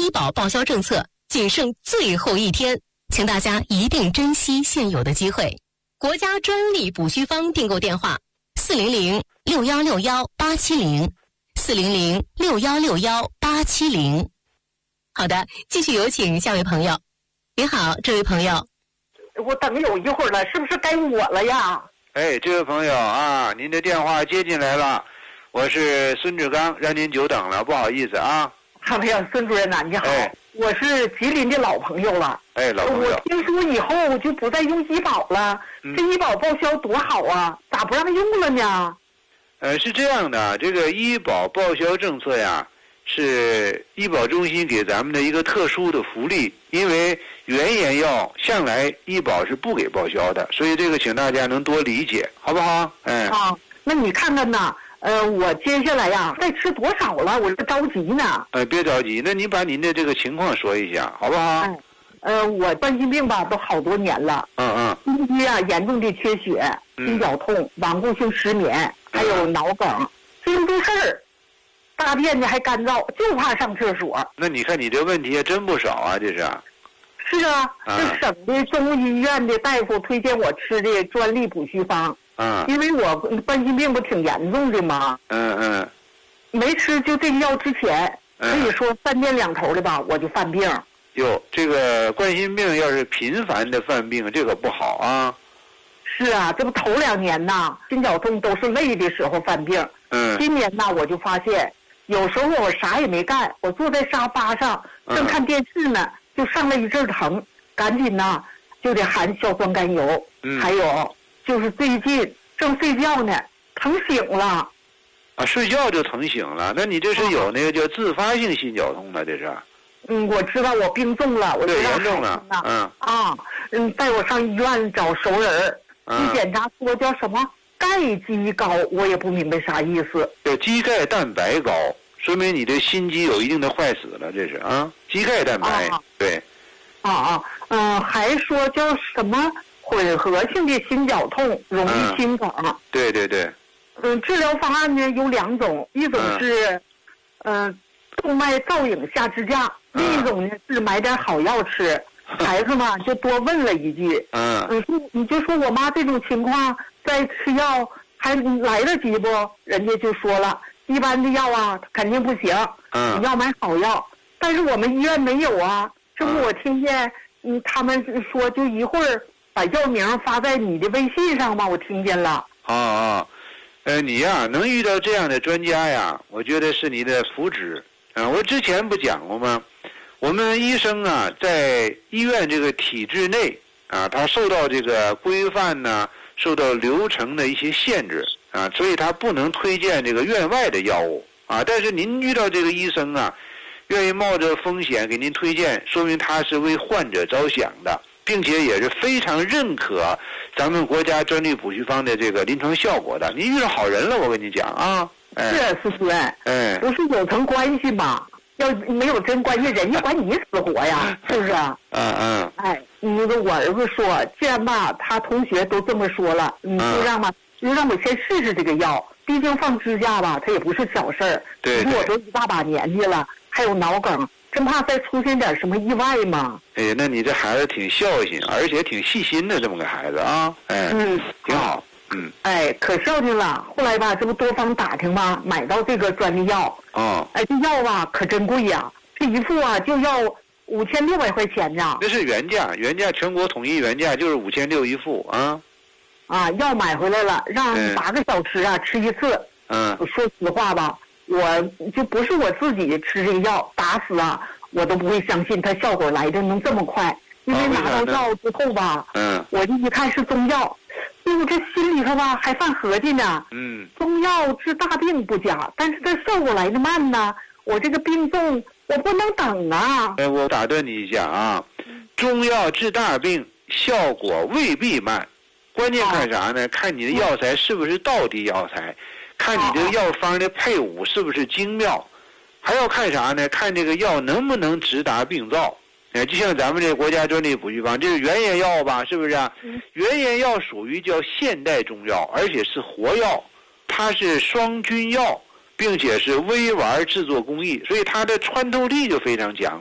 医保报销政策仅剩最后一天，请大家一定珍惜现有的机会。国家专利补虚方订购电话400-6161-870，400-6161-870。好的，继续有请下位朋友。你好，这位朋友。 我等有一会儿了，是不是该我了呀？ 哎，这位朋友啊，您的电话接进来了，我是孙志刚，让您久等了，不好意思啊。 哎呀，孙主任呐，你好，我是吉林的老朋友了。 哎，老朋友， 我听说以后就不再用医保了，这医保报销多好啊，咋不让用了呢？ 是这样的，这个医保报销政策呀，是医保中心给咱们的一个特殊的福利，因为原研药向来医保是不给报销的，所以这个请大家能多理解，好不好？哎。 啊，那你看看呐。我接下来呀，该吃多少了？我着急呢。 别着急，那您把您的这个情况说一下，好不好？ 我冠心病吧，都好多年了。心肌啊，严重的缺血，心绞痛，顽固性失眠，还有脑梗，经不事儿，大便呢还干燥，就怕上厕所。 那你看你这问题还真不少啊，这是。 是啊，这省的中医院的大夫推荐我吃的专利补虚方。因为我冠心病不挺严重的吗？没吃就这个药之前，可以说3天2头的吧，我就犯病。 哟，这个冠心病要是频繁的犯病，这个不好啊。 是啊，这不头2年呐，心绞痛都是累的时候犯病。今年呐，我就发现，有时候我啥也没干，我坐在沙发上正看电视呢，就上来一阵疼，赶紧呐就得含硝酸甘油，还有。就是最近正睡觉呢，疼醒了。 啊，睡觉就疼醒了？那你这是有那个叫自发性心绞痛了，这是？ 我知道我病重了，我知道严重了。 带我上医院找熟人一检查说叫什么钙基高，我也不明白啥意思。 对，肌钙蛋白高，说明你的心肌有一定的坏死了，这是啊，肌钙蛋白。对。 还说叫什么？混合性的心绞痛，容易心梗。 对。 治疗方案呢有2种，一种是动脉造影下支架，另一种呢是买点好药吃。孩子嘛就多问了一句，你就说我妈这种情况再吃药还来得及不？人家就说了，一般的药啊肯定不行，你要买好药。但是我们医院没有啊。这不我听见他们说就一会儿。把药名发在你的微信上吗？我听见了。 你呀，能遇到这样的专家呀，我觉得是你的福祉。我之前不讲过吗？我们医生啊，在医院这个体制内啊，他受到这个规范呢，受到流程的一些限制啊，所以他不能推荐这个院外的药物啊。但是您遇到这个医生啊，愿意冒着风险给您推荐，说明他是为患者着想的。并且也是非常认可咱们国家专利补虚方的这个临床效果的。您遇到好人了，我跟你讲啊。 是孙主任，不是有层关系吗？要没有真关系，人家管你死活呀，是不是？那个我儿子说，既然吧，他同学都这么说了，就让我先试试这个药。毕竟放支架吧，它也不是小事儿。 对。 我都一大把年纪了，还有脑梗。真怕再出现点什么意外嘛？ 那你这孩子挺孝心，而且挺细心的这么个孩子啊！挺好。 可孝敬了。后来吧，这不多方打听吧，买到这个专利药。这药吧可真贵呀，这一副啊就要5600块钱呢。 这是原价全国统一原价就是5600一副啊。 药买回来了，让8个小时啊吃一次。说实话吧。我就不是我自己吃这个药，打死啊，我都不会相信它效果来的能这么快。因为拿到药之后吧，我就一看是中药，因为这心里头吧还犯合计呢。中药治大病不假，但是它效果来的慢呢。我这个病重，我不能等啊。 我打断你一下啊，中药治大病效果未必慢，关键看啥呢？看你的药材是不是道地药材。看你这个药方的配伍是不是精妙，还要看啥呢？看这个药能不能直达病灶。就像咱们这个国家专利补虚方，这是原研药吧？是不是？原研药属于叫现代中药，而且是活药，它是双菌药，并且是微丸制作工艺，所以它的穿透力就非常强。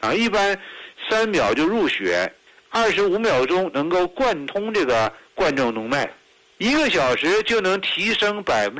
啊，一般3秒就入血，25秒钟能够贯通这个冠状动脉，1个小时就能提升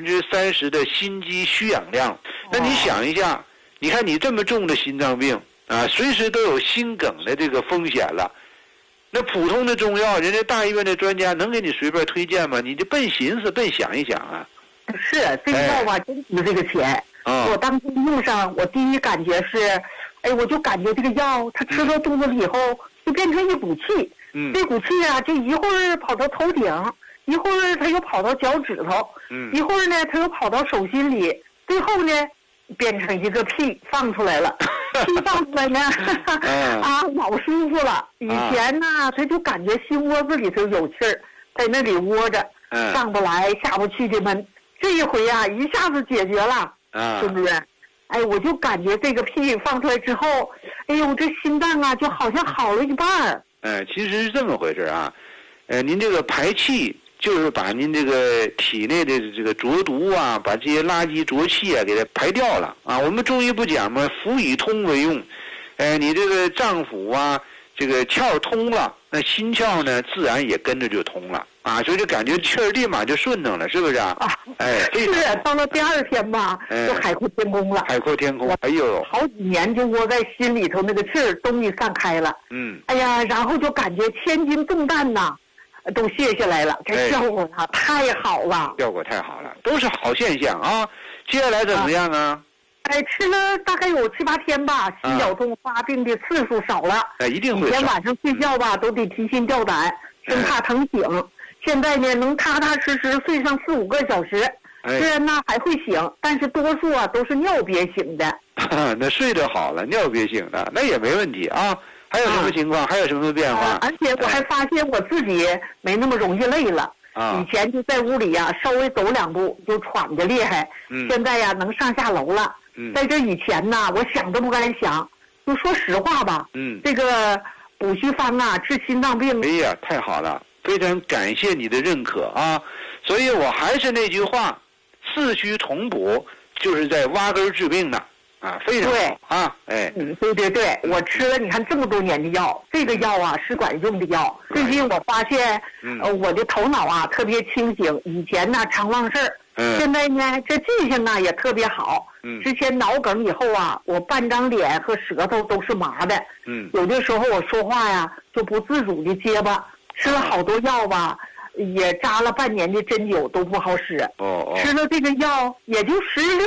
30%的心肌需氧量。那你想一下，你看你这么重的心脏病啊，随时都有心梗的这个风险了。那普通的中药，人家大医院的专家能给你随便推荐吗？你就笨寻思笨想一想啊。 是这个药吧，真值这个钱。我当时用上，我第一感觉是，我就感觉这个药它吃到肚子里以后，就变成一股气。这股气啊，就一会儿跑到头顶，一会儿它又跑到脚趾头，一会儿呢它又跑到手心里，最后呢变成一个屁放出来了。屁放出来呢，老舒服了。以前呢，他就感觉心窝子里头有气儿，在那里窝着，上不来下不去的闷。这一回啊，一下子解决了，是不是？我就感觉这个屁放出来之后，这心脏啊，就好像好了一半。 其实是这么回事啊。您这个排气就是把您这个体内的这个浊毒啊，把这些垃圾浊气啊给它排掉了啊。我们中医不讲吗？腑以通为用。你这个脏腑啊，这个窍通了，那心窍呢自然也跟着就通了啊，所以就感觉气儿立马就顺当了，是不是啊？ 是到了第2天吧，就海阔天空了。 海阔天空，哎呦， 好几年就窝在心里头，那个气儿终于散开了。然后就感觉千斤重担呐都卸下来了，这效果啊太好了， 效果太好了，都是好现象啊。接下来怎么样啊？ 吃了大概有7、8天吧，心绞痛发病的次数少了。 一定会少。 以前晚上睡觉吧，都得提心吊胆，生怕疼醒。现在呢，能踏踏实实睡上4、5个小时。虽然呢还会醒，但是多数啊都是尿憋醒的。 那睡得好了，尿憋醒的，那也没问题啊。还有什么情况？还有什么变化？ 而且我还发现我自己没那么容易累了。以前就在屋里呀，稍微走2步就喘得厉害。现在呀，能上下楼了。在这以前呢，我想都不敢想。就说实话吧，这个补虚方啊，治心脏病。 哎呀，太好了，非常感谢你的认可啊！所以我还是那句话，四虚同补就是在挖根治病呢。非常好啊！ 对，我吃了你看这么多年的药，这个药啊是管用的药。最近我发现，我的头脑啊特别清醒，以前呢常忘事儿，现在呢这记性啊也特别好。之前脑梗以后啊，我半张脸和舌头都是麻的。有的时候我说话呀就不自主的结巴，吃了好多药吧，也扎了半年的针灸都不好使。吃了这个药也就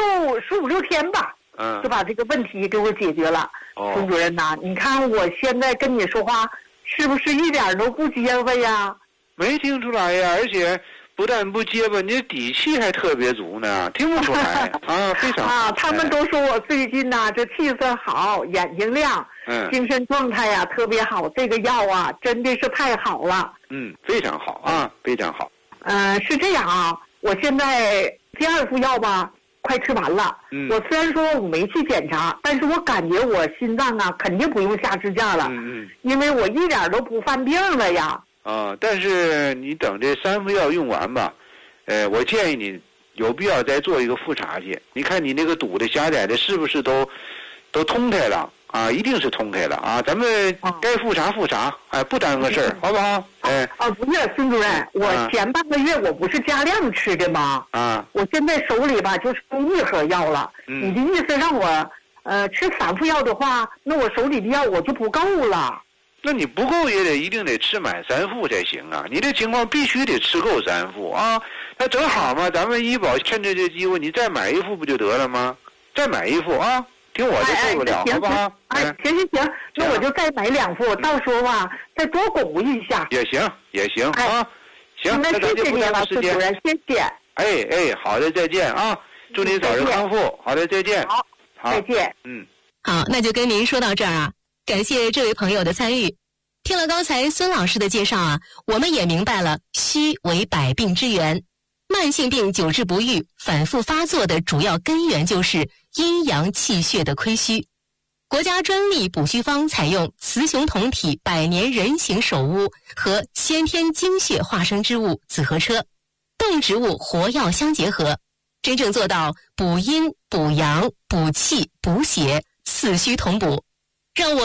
15、16天吧。就把这个问题给我解决了。孙主任呐，你看我现在跟你说话，是不是一点都不结巴呀？ 没听出来呀，而且不但不结巴，你的底气还特别足呢，听不出来非常好。 他们都说我最近呐，这气色好，眼睛亮，精神状态呀特别好。这个药啊，真的是太好了。 非常好啊，非常好。 是这样啊，我现在第2副药吧。快吃完了。我虽然说我没去检查，但是我感觉我心脏啊肯定不用下支架了。因为我一点都不犯病了呀。 但是你等这3副药用完吧，我建议你有必要再做一个复查去。你看你那个堵的狭窄的是不是都通开了啊？一定是通开了啊！咱们该复查复查，不耽误事儿，好不好？ 不是孙主任，我前半个月我不是加量吃的吗？我现在手里吧就是1盒药了。你的意思让我吃3副药的话，那我手里的药我就不够了。 那你不够也一定得吃满3副才行啊！你这情况必须得吃够3副啊！那正好嘛，咱们医保趁着这机会，你再买1副不就得了吗？再买1副啊！听我的受不了，好不好？ 行，那我就再买2副，到时候啊再多巩一下。 也行啊！行， 那谢谢你了，孙主任，谢谢。 好的，再见啊！祝你早日康复。好的，再见。 好，再见。 好，那就跟您说到这儿啊。感谢这位朋友的参与。听了刚才孙老师的介绍啊，我们也明白了虚为百病之源。慢性病久治不愈、反复发作的主要根源就是阴阳气血的亏虚。国家专利补虚方采用雌雄同体百年人形首乌和先天精血化生之物紫河车，动植物活药相结合，真正做到补阴、补阳、补气、补血，四虚同补，让我